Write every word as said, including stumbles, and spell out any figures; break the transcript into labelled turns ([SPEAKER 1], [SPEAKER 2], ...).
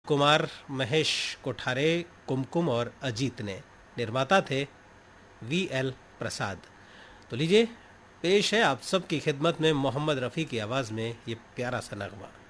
[SPEAKER 1] कुमार महेश कोठारे, कुमकुम और अजीत ने। निर्माता थे वी एल प्रसाद। तो लीजिए पेश है आप सब की खिदमत में मोहम्मद रफ़ी की आवाज़ में ये प्यारा सा नगमा।